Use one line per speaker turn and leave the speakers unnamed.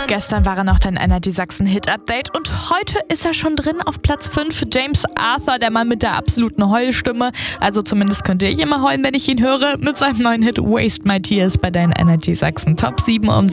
Gestern war er noch dein Energy Sachsen Hit Update und heute ist er schon drin auf Platz 5. James Arthur, der Mann mit der absoluten Heulstimme. Also zumindest könnte ich immer heulen, wenn ich ihn höre, mit seinem neuen Hit Waste My Tears bei deinen Energy Sachsen Top 7 um